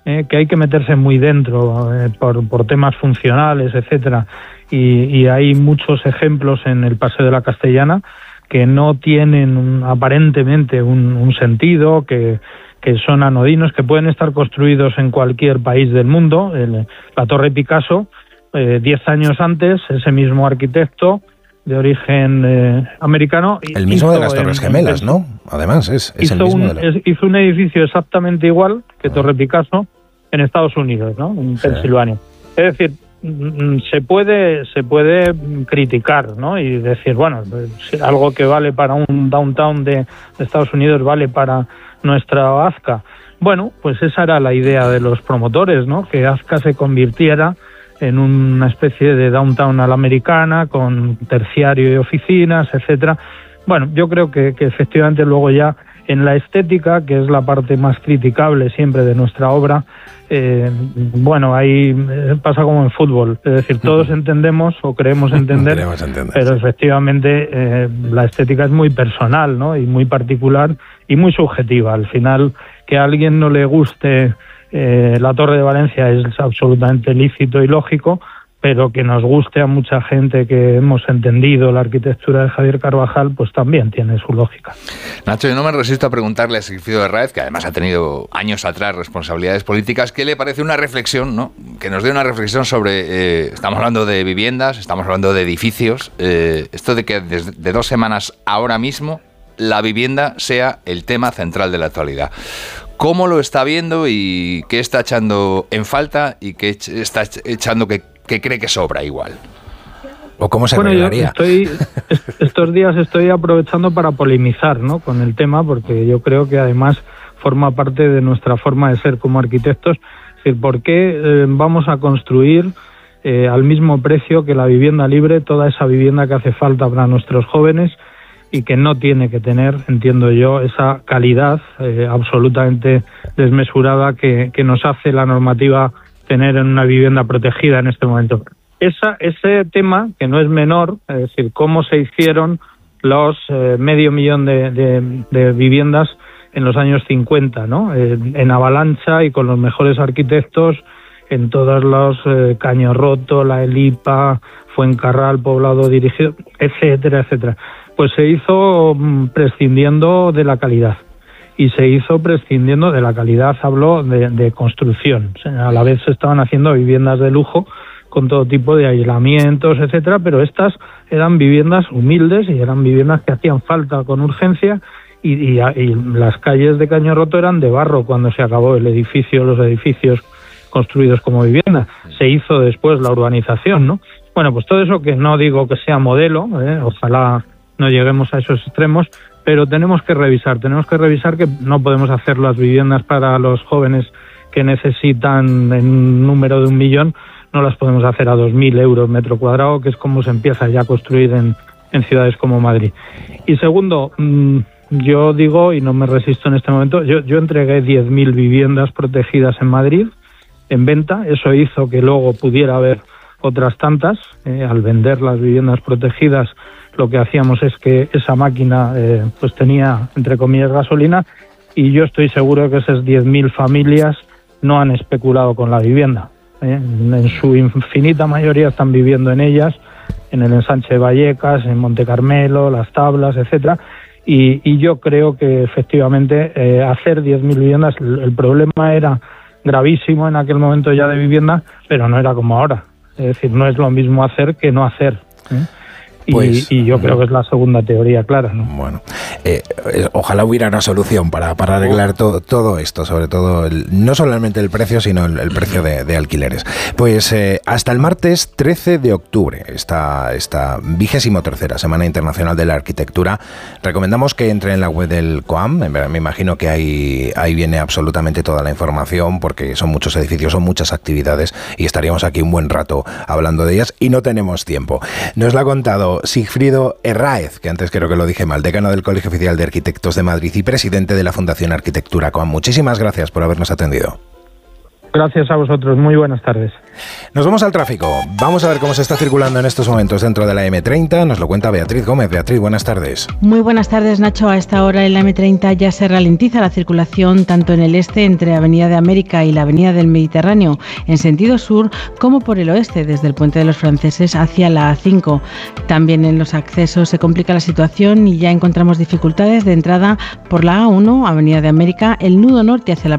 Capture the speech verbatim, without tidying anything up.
eh, que hay que meterse muy dentro eh, por, por temas funcionales, etcétera. Y, y hay muchos ejemplos en el Paseo de la Castellana que no tienen un, aparentemente un, un sentido, que, que son anodinos, que pueden estar construidos en cualquier país del mundo. El, la Torre Picasso, eh, diez años antes, ese mismo arquitecto de origen eh, americano. El mismo de las Torres Gemelas, en, ¿no? Además, es, es el mismo. Un, de la... es, hizo un edificio exactamente igual que Torre Picasso en Estados Unidos, ¿no? En sí. Pensilvania. Es decir, se puede se puede criticar, ¿no? Y decir, bueno, algo que vale para un downtown de, de Estados Unidos vale para nuestra Azca. Bueno, pues esa era la idea de los promotores, ¿no? Que Azca se convirtiera en una especie de downtown a la americana, con terciario y oficinas, etcétera. Bueno, yo creo que, que efectivamente luego ya en la estética, que es la parte más criticable siempre de nuestra obra, eh, bueno, ahí pasa como en fútbol, es decir, todos entendemos o creemos entender, entender pero sí. efectivamente eh, la estética es muy personal, ¿no? Y muy particular y muy subjetiva. Al final, que a alguien no le guste Eh, la Torre de Valencia es absolutamente lícito y lógico, pero que nos guste a mucha gente que hemos entendido la arquitectura de Javier Carvajal, pues también tiene su lógica. Nacho, yo no me resisto a preguntarle a Sigfrido Herráez, que además ha tenido años atrás responsabilidades políticas, ¿qué le parece una reflexión, ¿no? Que nos dé una reflexión sobre, eh, estamos hablando de viviendas, estamos hablando de edificios, eh, esto de que desde de dos semanas ahora mismo la vivienda sea el tema central de la actualidad. ¿Cómo lo está viendo y qué está echando en falta y qué está echando que, que cree que sobra igual? ¿O cómo se bueno, arreglaría? Yo estoy, estos días estoy aprovechando para polemizar, ¿no? Con el tema, porque yo creo que además forma parte de nuestra forma de ser como arquitectos. Es decir, ¿por qué eh, vamos a construir eh, al mismo precio que la vivienda libre, toda esa vivienda que hace falta para nuestros jóvenes y que no tiene que tener, entiendo yo, esa calidad eh, absolutamente desmesurada que, que nos hace la normativa tener en una vivienda protegida en este momento? Esa, ese tema, que no es menor, es decir, cómo se hicieron los eh, medio millón de, de, de viviendas en los años cincuenta, ¿no? Eh, en avalancha y con los mejores arquitectos en todos los eh, Caño Roto, La Elipa, Fuencarral, Poblado Dirigido, etcétera, etcétera. Pues se hizo prescindiendo de la calidad. Y se hizo prescindiendo de la calidad, hablo de, de construcción. O sea, a la vez se estaban haciendo viviendas de lujo con todo tipo de aislamientos, etcétera, pero estas eran viviendas humildes y eran viviendas que hacían falta con urgencia y, y, y las calles de Caño Roto eran de barro cuando se acabó el edificio, los edificios construidos como vivienda. Se hizo después la urbanización, ¿no? Bueno, pues todo eso, que no digo que sea modelo, ¿eh? Ojalá no lleguemos a esos extremos, pero tenemos que revisar, tenemos que revisar que no podemos hacer las viviendas para los jóvenes que necesitan en un número de un millón, no las podemos hacer a dos mil euros metro cuadrado, que es como se empieza ya a construir en, en ciudades como Madrid. Y segundo, mmm, yo digo, y no me resisto en este momento, yo, yo entregué diez mil viviendas protegidas en Madrid, en venta, eso hizo que luego pudiera haber otras tantas, eh, al vender las viviendas protegidas lo que hacíamos es que esa máquina eh, pues tenía, entre comillas, gasolina, y yo estoy seguro de que esas diez mil familias no han especulado con la vivienda. ¿eh? En su infinita mayoría están viviendo en ellas, en el ensanche de Vallecas, en Monte Carmelo, Las Tablas, etcétera, y, y yo creo que efectivamente eh, hacer diez mil viviendas, el, el problema era gravísimo en aquel momento ya de vivienda, pero no era como ahora. Es decir, no es lo mismo hacer que no hacer. ¿eh? Pues, y, y yo creo que es la segunda teoría clara, ¿no? Bueno, eh, ojalá hubiera una solución para, para arreglar to, todo esto, sobre todo el, no solamente el precio, sino el, el precio de, de alquileres. Pues eh, hasta el martes trece de octubre, esta, esta vigésimo tercera Semana Internacional de la Arquitectura, recomendamos que entre en la web del COAM. Me imagino que ahí, ahí viene absolutamente toda la información, porque son muchos edificios, son muchas actividades, y estaríamos aquí un buen rato hablando de ellas, y no tenemos tiempo. Nos lo ha contado Sigfrido Herráez, que antes creo que lo dije mal, decano del Colegio Oficial de Arquitectos de Madrid y presidente de la Fundación Arquitectura COAM. Muchísimas gracias por habernos atendido. Gracias a vosotros, muy buenas tardes. Nos vamos al tráfico. Vamos a ver cómo se está circulando en estos momentos dentro de la eme treinta. Nos lo cuenta Beatriz Gómez. Beatriz, buenas tardes. Muy buenas tardes, Nacho. A esta hora en la eme treinta ya se ralentiza la circulación tanto en el este entre Avenida de América y la Avenida del Mediterráneo en sentido sur, como por el oeste desde el Puente de los Franceses hacia la A cinco. También en los accesos se complica la situación y ya encontramos dificultades de entrada por la A uno, Avenida de América, el nudo norte hacia la